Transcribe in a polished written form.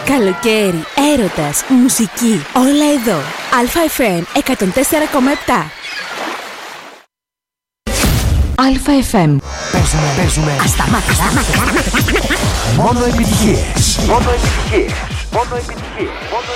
Καλοκαίρι, έρωτας, μουσική, όλα εδώ. ΑΦΜ 104,7. ΑΦΜ. Παίζουμε ασταμάτητα. Μόνο επιτυχίες.